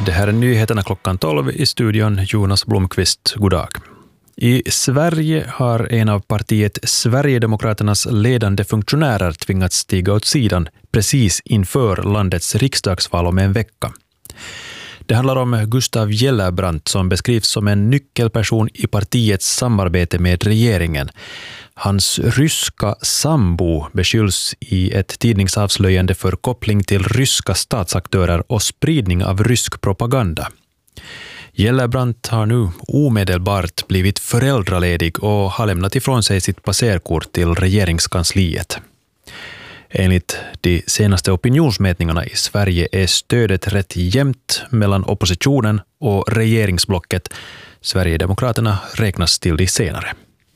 Det här är nyheterna klockan 12 i studion. Jonas Blomqvist, god dag. I Sverige har en av partiet Sverigedemokraternas ledande funktionärer tvingats stiga åt sidan precis inför landets riksdagsval om en vecka. Det handlar om Gustav Gellerbrand som beskrivs som en nyckelperson i partiets samarbete med regeringen. Hans ryska sambo beskylls i ett tidningsavslöjande för koppling till ryska statsaktörer och spridning av rysk propaganda. Gellerbrand har nu omedelbart blivit föräldraledig och har lämnat ifrån sig sitt passerkort till regeringskansliet. Enligt de senaste opinionsmätningarna i Sverige är stödet rätt jämnt mellan oppositionen och regeringsblocket. Sverigedemokraterna räknas till de senare.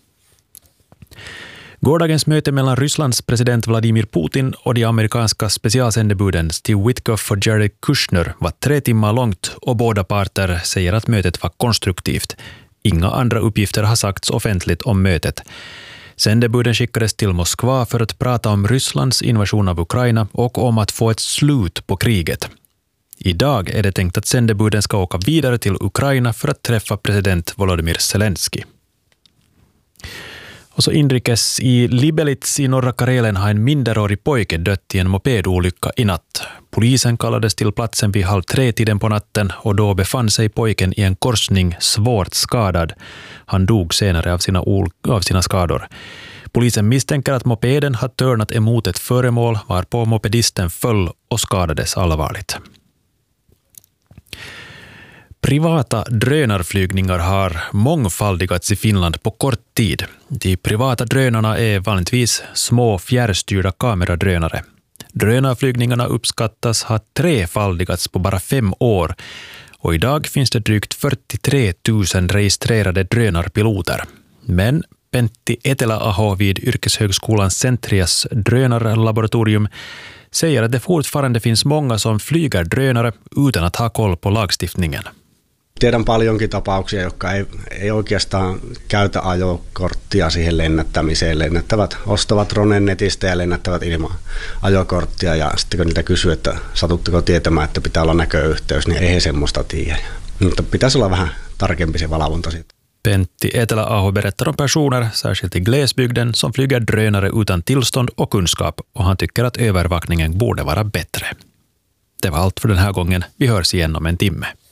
Gårdagens möte mellan Rysslands president Vladimir Putin och de amerikanska specialsändebuden Steve Witkoff och Jared Kushner var 3 timmar långt och båda parter säger att mötet var konstruktivt. Inga andra uppgifter har sagts offentligt om mötet. Sändebuden skickades till Moskva för att prata om Rysslands invasion av Ukraina och om att få ett slut på kriget. Idag är det tänkt att sändebuden ska åka vidare till Ukraina för att träffa president Volodymyr Zelensky. Och så inrikes i Libelitz i norra Karelen har en minderårig pojke dött i en mopedolycka i natt. Polisen kallades till platsen vid 2:30 på natten och då befann sig pojken i en korsning svårt skadad. Han dog senare av sina skador. Polisen misstänker att mopeden har törnat emot ett föremål varpå mopedisten föll och skadades allvarligt. Privata drönarflygningar har mångfaldigats i Finland på kort tid. De privata drönarna är vanligtvis små fjärrstyrda kameradrönare. Drönarflygningarna uppskattas ha 3-faldigats på bara 5 år och idag finns det drygt 43 000 registrerade drönarpiloter. Men Pentti Etelä-aho vid yrkeshögskolan Centrias drönarlaboratorium säger att det fortfarande finns många som flyger drönare utan att ha koll på lagstiftningen. Tiedän paljonkin tapauksia, jotka ei oikeastaan käytä ajokorttia siihen lennättämiseen. Ostavat dronen netistä ja lennättävät ilman ajokorttia. Ja sitten kun niiltä kysyy, että satutteko tietämään, että pitää olla näköyhteys, niin ei he semmoista tiedä. Mutta pitäisi olla vähän tarkempi se valvonta siitä. Pentti Etelä-aho berättar om personer, särskilt i glesbygden, som flyger drönare utan tillstånd och kunskap och han tycker att övervakningen borde vara bättre. Det var allt för den här gången. Vi hörs igen om en timme.